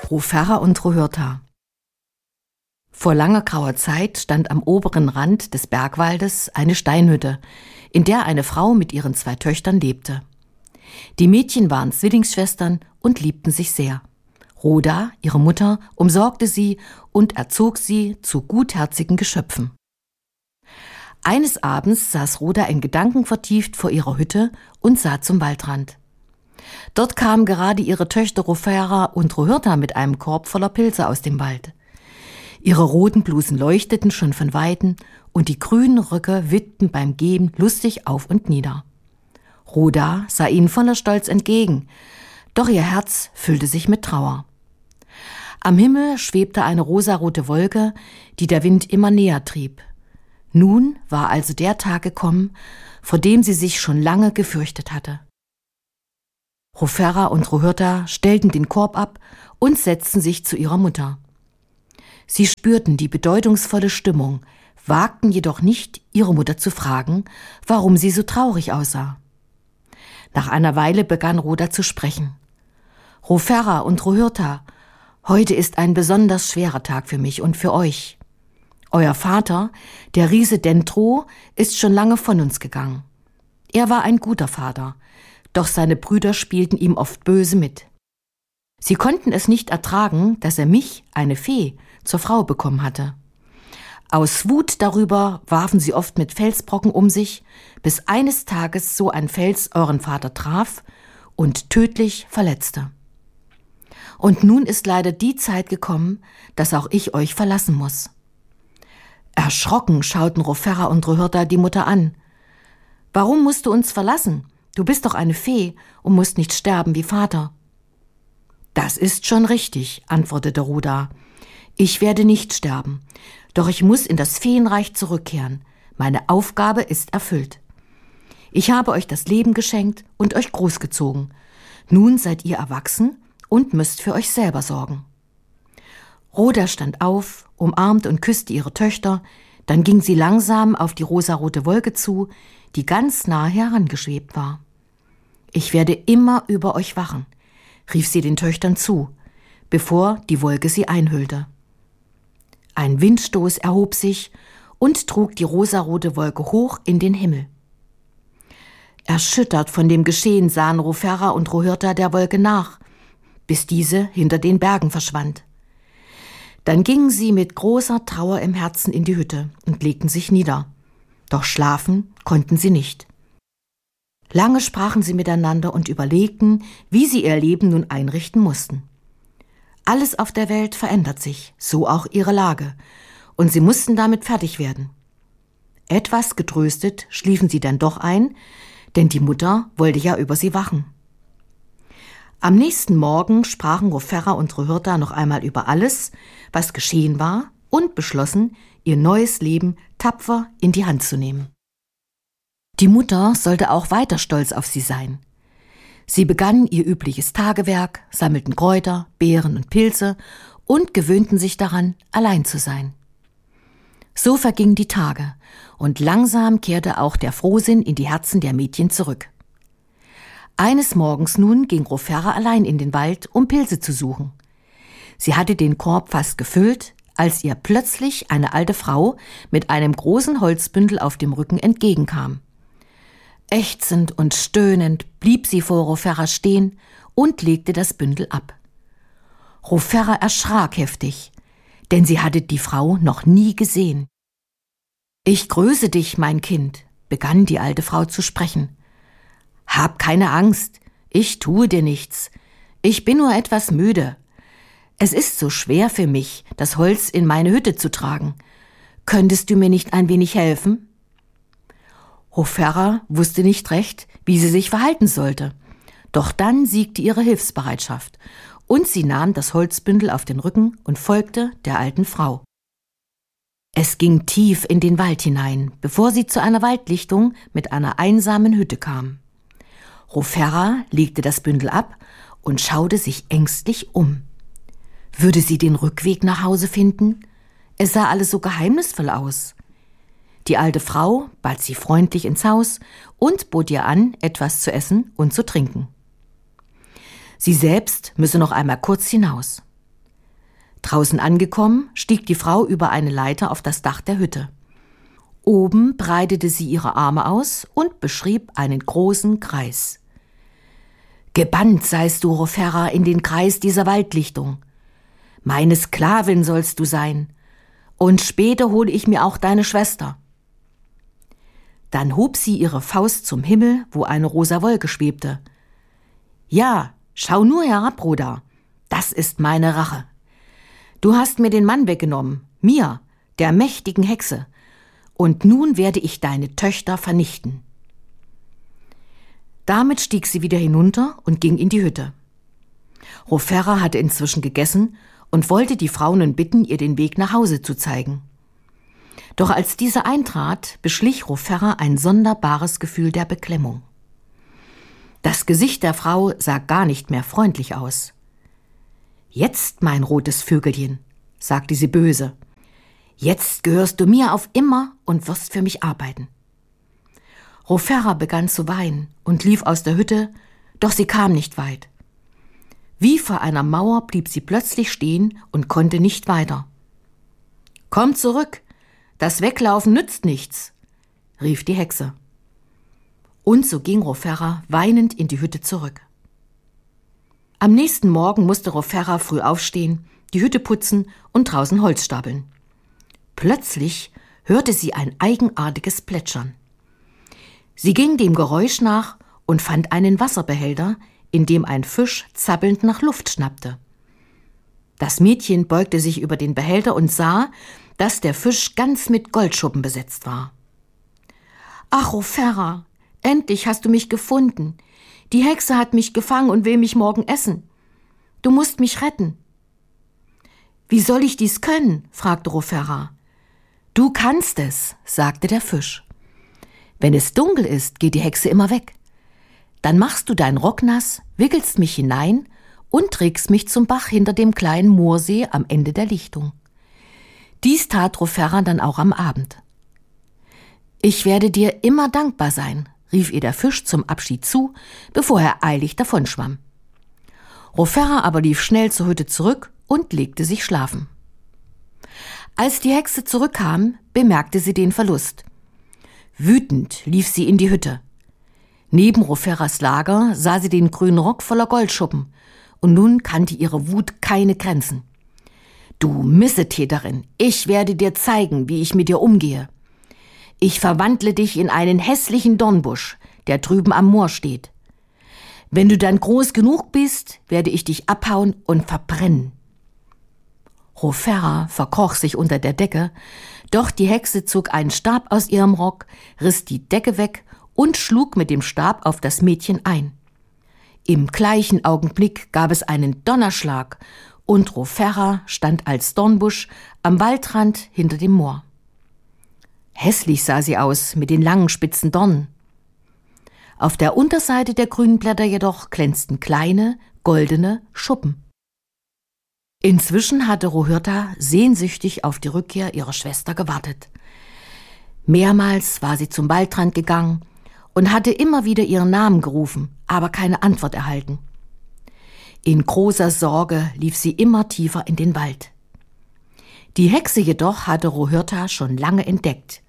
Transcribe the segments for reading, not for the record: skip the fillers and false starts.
Hrofera und Rohirta. Vor langer grauer Zeit stand am oberen Rand des Bergwaldes eine Steinhütte, in der eine Frau mit ihren 2 Töchtern lebte. Die Mädchen waren Zwillingsschwestern und liebten sich sehr. Roda, ihre Mutter, umsorgte sie und erzog sie zu gutherzigen Geschöpfen. Eines Abends saß Roda in Gedanken vertieft vor ihrer Hütte und sah zum Waldrand. Dort kamen gerade ihre Töchter Hrofera und Rohirta mit einem Korb voller Pilze aus dem Wald. Ihre roten Blusen leuchteten schon von Weitem und die grünen Röcke wippten beim Gehen lustig auf und nieder. Roda sah ihnen voller Stolz entgegen, doch ihr Herz füllte sich mit Trauer. Am Himmel schwebte eine rosarote Wolke, die der Wind immer näher trieb. Nun war also der Tag gekommen, vor dem sie sich schon lange gefürchtet hatte. Hrofera und Rohirta stellten den Korb ab und setzten sich zu ihrer Mutter. Sie spürten die bedeutungsvolle Stimmung, wagten jedoch nicht, ihre Mutter zu fragen, warum sie so traurig aussah. Nach einer Weile begann Roda zu sprechen. Hrofera und Rohirta, heute ist ein besonders schwerer Tag für mich und für euch. Euer Vater, der Riese Dentro, ist schon lange von uns gegangen. Er war ein guter Vater, doch seine Brüder spielten ihm oft böse mit. Sie konnten es nicht ertragen, dass er mich, eine Fee, zur Frau bekommen hatte. Aus Wut darüber warfen sie oft mit Felsbrocken um sich, bis eines Tages so ein Fels euren Vater traf und tödlich verletzte. Und nun ist leider die Zeit gekommen, dass auch ich euch verlassen muss. Erschrocken schauten Hrofera und Rohirta die Mutter an. Warum musst du uns verlassen? Du bist doch eine Fee und musst nicht sterben wie Vater. Das ist schon richtig, antwortete Roda. Ich werde nicht sterben, doch ich muss in das Feenreich zurückkehren. Meine Aufgabe ist erfüllt. Ich habe euch das Leben geschenkt und euch großgezogen. Nun seid ihr erwachsen und müsst für euch selber sorgen. Roda stand auf, umarmte und küsste ihre Töchter, dann ging sie langsam auf die rosarote Wolke zu, die ganz nahe herangeschwebt war. Ich werde immer über euch wachen, rief sie den Töchtern zu, bevor die Wolke sie einhüllte. Ein Windstoß erhob sich und trug die rosarote Wolke hoch in den Himmel. Erschüttert von dem Geschehen sahen Hrofera und Rohirta der Wolke nach, bis diese hinter den Bergen verschwand. Dann gingen sie mit großer Trauer im Herzen in die Hütte und legten sich nieder. Doch schlafen konnten sie nicht. Lange sprachen sie miteinander und überlegten, wie sie ihr Leben nun einrichten mussten. Alles auf der Welt verändert sich, so auch ihre Lage, und sie mussten damit fertig werden. Etwas getröstet schliefen sie dann doch ein, denn die Mutter wollte ja über sie wachen. Am nächsten Morgen sprachen Hrofera und Rohirta noch einmal über alles, was geschehen war, und beschlossen, ihr neues Leben tapfer in die Hand zu nehmen. Die Mutter sollte auch weiter stolz auf sie sein. Sie begannen ihr übliches Tagewerk, sammelten Kräuter, Beeren und Pilze und gewöhnten sich daran, allein zu sein. So vergingen die Tage und langsam kehrte auch der Frohsinn in die Herzen der Mädchen zurück. Eines Morgens nun ging Hrofera allein in den Wald, um Pilze zu suchen. Sie hatte den Korb fast gefüllt, als ihr plötzlich eine alte Frau mit einem großen Holzbündel auf dem Rücken entgegenkam. Ächzend und stöhnend blieb sie vor Hrofera stehen und legte das Bündel ab. Hrofera erschrak heftig, denn sie hatte die Frau noch nie gesehen. »Ich grüße dich, mein Kind«, begann die alte Frau zu sprechen. »Hab keine Angst, ich tue dir nichts. Ich bin nur etwas müde. Es ist so schwer für mich, das Holz in meine Hütte zu tragen. Könntest du mir nicht ein wenig helfen?« Hrofera wusste nicht recht, wie sie sich verhalten sollte. Doch dann siegte ihre Hilfsbereitschaft und sie nahm das Holzbündel auf den Rücken und folgte der alten Frau. Es ging tief in den Wald hinein, bevor sie zu einer Waldlichtung mit einer einsamen Hütte kam. Hrofera legte das Bündel ab und schaute sich ängstlich um. Würde sie den Rückweg nach Hause finden? Es sah alles so geheimnisvoll aus. Die alte Frau bat sie freundlich ins Haus und bot ihr an, etwas zu essen und zu trinken. Sie selbst müsse noch einmal kurz hinaus. Draußen angekommen, stieg die Frau über eine Leiter auf das Dach der Hütte. Oben breitete sie ihre Arme aus und beschrieb einen großen Kreis. »Gebannt seist du, Roferra, in den Kreis dieser Waldlichtung. Meine Sklavin sollst du sein, und später hole ich mir auch deine Schwester.« Dann hob sie ihre Faust zum Himmel, wo eine rosa Wolke schwebte. »Ja, schau nur herab, Bruder, das ist meine Rache. Du hast mir den Mann weggenommen, mir, der mächtigen Hexe, und nun werde ich deine Töchter vernichten.« Damit stieg sie wieder hinunter und ging in die Hütte. Roferra hatte inzwischen gegessen und wollte die Frau nun bitten, ihr den Weg nach Hause zu zeigen. Doch als diese eintrat, beschlich Roferra ein sonderbares Gefühl der Beklemmung. Das Gesicht der Frau sah gar nicht mehr freundlich aus. »Jetzt, mein rotes Vögelchen«, sagte sie böse, »jetzt gehörst du mir auf immer und wirst für mich arbeiten.« Roferra begann zu weinen und lief aus der Hütte, doch sie kam nicht weit. Wie vor einer Mauer blieb sie plötzlich stehen und konnte nicht weiter. »Komm zurück, das Weglaufen nützt nichts«, rief die Hexe. Und so ging Roferra weinend in die Hütte zurück. Am nächsten Morgen musste Roferra früh aufstehen, die Hütte putzen und draußen Holz stapeln. Plötzlich hörte sie ein eigenartiges Plätschern. Sie ging dem Geräusch nach und fand einen Wasserbehälter, in dem ein Fisch zappelnd nach Luft schnappte. Das Mädchen beugte sich über den Behälter und sah, dass der Fisch ganz mit Goldschuppen besetzt war. »Ach, Roferra, endlich hast du mich gefunden. Die Hexe hat mich gefangen und will mich morgen essen. Du musst mich retten.« »Wie soll ich dies können?« fragte Roferra. »Du kannst es«, sagte der Fisch. »Wenn es dunkel ist, geht die Hexe immer weg. Dann machst du deinen Rock nass, wickelst mich hinein und trägst mich zum Bach hinter dem kleinen Moorsee am Ende der Lichtung.« Dies tat Roferra dann auch am Abend. »Ich werde dir immer dankbar sein«, rief ihr der Fisch zum Abschied zu, bevor er eilig davonschwamm. Roferra aber lief schnell zur Hütte zurück und legte sich schlafen. Als die Hexe zurückkam, bemerkte sie den Verlust. Wütend lief sie in die Hütte. Neben Roferras Lager sah sie den grünen Rock voller Goldschuppen, und nun kannte ihre Wut keine Grenzen. »Du Missetäterin, ich werde dir zeigen, wie ich mit dir umgehe. Ich verwandle dich in einen hässlichen Dornbusch, der drüben am Moor steht. Wenn du dann groß genug bist, werde ich dich abhauen und verbrennen.« Roferra verkroch sich unter der Decke, doch die Hexe zog einen Stab aus ihrem Rock, riss die Decke weg und schlug mit dem Stab auf das Mädchen ein. Im gleichen Augenblick gab es einen Donnerschlag und Roferra stand als Dornbusch am Waldrand hinter dem Moor. Hässlich sah sie aus mit den langen spitzen Dornen. Auf der Unterseite der grünen Blätter jedoch glänzten kleine, goldene Schuppen. Inzwischen hatte Rohirta sehnsüchtig auf die Rückkehr ihrer Schwester gewartet. Mehrmals war sie zum Waldrand gegangen und hatte immer wieder ihren Namen gerufen, aber keine Antwort erhalten. In großer Sorge lief sie immer tiefer in den Wald. Die Hexe jedoch hatte Rohirta schon lange entdeckt.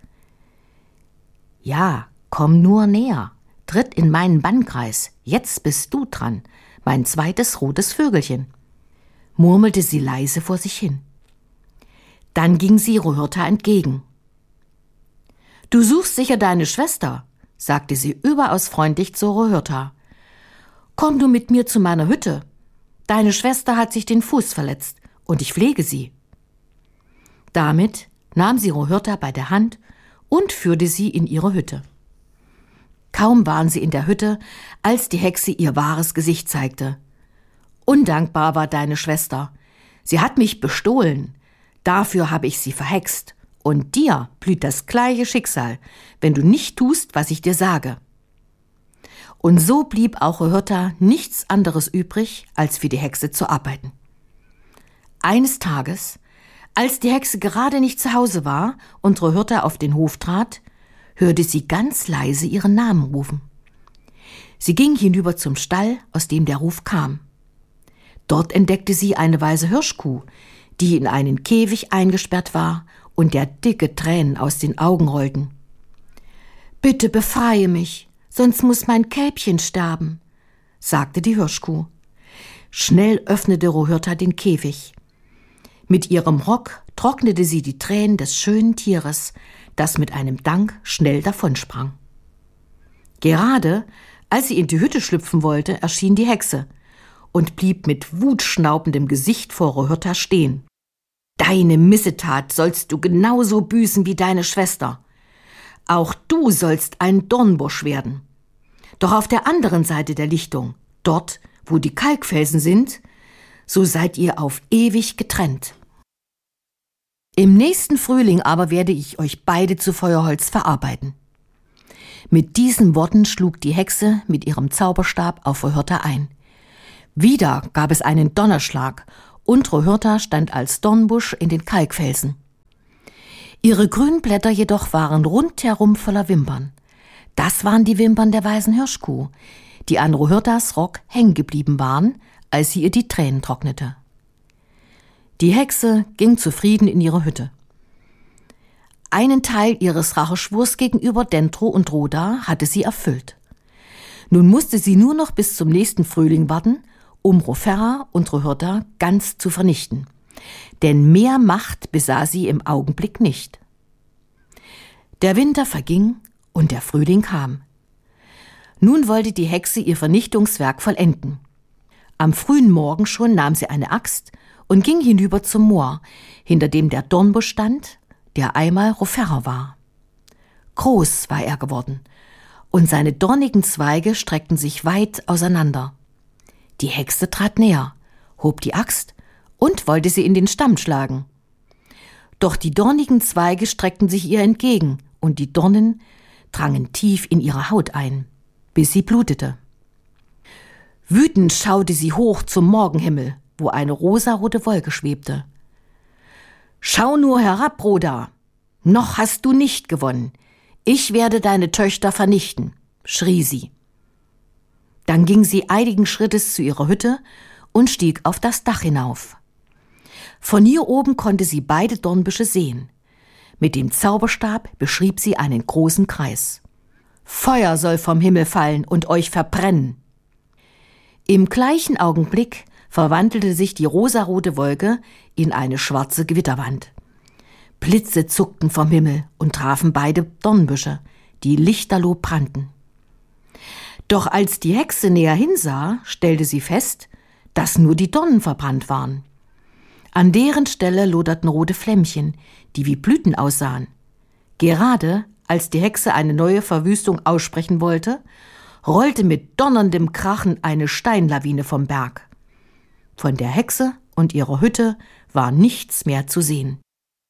»Ja, komm nur näher, tritt in meinen Bannkreis, jetzt bist du dran, mein zweites rotes Vögelchen«, murmelte sie leise vor sich hin. Dann ging sie Rohirta entgegen. »Du suchst sicher deine Schwester«, sagte sie überaus freundlich zu Rohirta. »Komm du mit mir zu meiner Hütte. Deine Schwester hat sich den Fuß verletzt und ich pflege sie.« Damit nahm sie Rohirta bei der Hand und führte sie in ihre Hütte. Kaum waren sie in der Hütte, als die Hexe ihr wahres Gesicht zeigte. »Undankbar war deine Schwester. Sie hat mich bestohlen. Dafür habe ich sie verhext. Und dir blüht das gleiche Schicksal, wenn du nicht tust, was ich dir sage.« Und so blieb auch Rohirta nichts anderes übrig, als für die Hexe zu arbeiten. Eines Tages, als die Hexe gerade nicht zu Hause war und Rohirta auf den Hof trat, hörte sie ganz leise ihren Namen rufen. Sie ging hinüber zum Stall, aus dem der Ruf kam. Dort entdeckte sie eine weiße Hirschkuh, die in einen Käfig eingesperrt war und der dicke Tränen aus den Augen rollten. »Bitte befreie mich, sonst muss mein Kälbchen sterben«, sagte die Hirschkuh. Schnell öffnete Rohirta den Käfig. Mit ihrem Rock trocknete sie die Tränen des schönen Tieres, das mit einem Dank schnell davonsprang. Gerade als sie in die Hütte schlüpfen wollte, erschien die Hexe und blieb mit wutschnaubendem Gesicht vor Rohirta stehen. »Deine Missetat sollst du genauso büßen wie deine Schwester. Auch du sollst ein Dornbusch werden. Doch auf der anderen Seite der Lichtung, dort, wo die Kalkfelsen sind, so seid ihr auf ewig getrennt. Im nächsten Frühling aber werde ich euch beide zu Feuerholz verarbeiten.« Mit diesen Worten schlug die Hexe mit ihrem Zauberstab auf Rohirta ein. Wieder gab es einen Donnerschlag und Rohirta stand als Dornbusch in den Kalkfelsen. Ihre grünen Blätter jedoch waren rundherum voller Wimpern. Das waren die Wimpern der weißen Hirschkuh, die an Rohirtas Rock hängen geblieben waren, als sie ihr die Tränen trocknete. Die Hexe ging zufrieden in ihre Hütte. Einen Teil ihres Racheschwurs gegenüber Dendro und Roda hatte sie erfüllt. Nun musste sie nur noch bis zum nächsten Frühling warten, um Roferra und Rohirta ganz zu vernichten. Denn mehr Macht besaß sie im Augenblick nicht. Der Winter verging und der Frühling kam. Nun wollte die Hexe ihr Vernichtungswerk vollenden. Am frühen Morgen schon nahm sie eine Axt und ging hinüber zum Moor, hinter dem der Dornbusch stand, der einmal Roferra war. Groß war er geworden, und seine dornigen Zweige streckten sich weit auseinander. Die Hexe trat näher, hob die Axt und wollte sie in den Stamm schlagen. Doch die dornigen Zweige streckten sich ihr entgegen, und die Dornen drangen tief in ihre Haut ein, bis sie blutete. Wütend schaute sie hoch zum Morgenhimmel, wo eine rosarote Wolke schwebte. »Schau nur herab, Roda! Noch hast du nicht gewonnen. Ich werde deine Töchter vernichten«, schrie sie. Dann ging sie eiligen Schrittes zu ihrer Hütte und stieg auf das Dach hinauf. Von hier oben konnte sie beide Dornbüsche sehen. Mit dem Zauberstab beschrieb sie einen großen Kreis. »Feuer soll vom Himmel fallen und euch verbrennen.« Im gleichen Augenblick verwandelte sich die rosarote Wolke in eine schwarze Gewitterwand. Blitze zuckten vom Himmel und trafen beide Dornbüsche, die lichterloh brannten. Doch als die Hexe näher hinsah, stellte sie fest, dass nur die Dornen verbrannt waren. An deren Stelle loderten rote Flämmchen, die wie Blüten aussahen. Gerade als die Hexe eine neue Verwüstung aussprechen wollte, rollte mit donnerndem Krachen eine Steinlawine vom Berg. Von der Hexe und ihrer Hütte war nichts mehr zu sehen.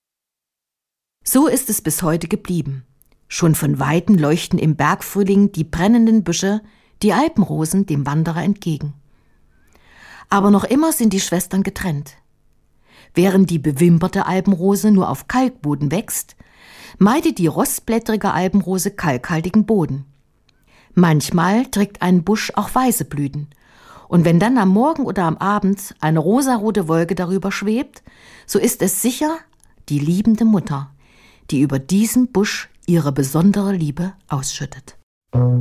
So ist es bis heute geblieben. Schon von Weitem leuchten im Bergfrühling die brennenden Büsche, die Alpenrosen dem Wanderer entgegen. Aber noch immer sind die Schwestern getrennt. Während die bewimperte Alpenrose nur auf Kalkboden wächst, meidet die rostblättrige Alpenrose kalkhaltigen Boden. Manchmal trägt ein Busch auch weiße Blüten. Und wenn dann am Morgen oder am Abend eine rosarote Wolke darüber schwebt, so ist es sicher die liebende Mutter, die über diesen Busch ihre besondere Liebe ausschüttet.